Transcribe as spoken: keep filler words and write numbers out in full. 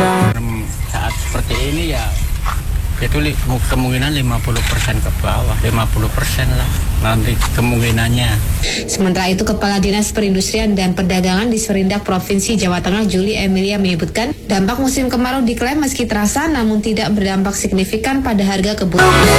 Saat seperti ini ya itu li- kemungkinan lima puluh persen ke bawah, lima puluh persen lah nanti kemungkinannya. Sementara itu, Kepala Dinas Perindustrian dan Perdagangan di Serindak Provinsi Jawa Tengah, Juli Emilia, menyebutkan dampak musim kemarau diklaim meski terasa namun tidak berdampak signifikan pada harga kebutuhan.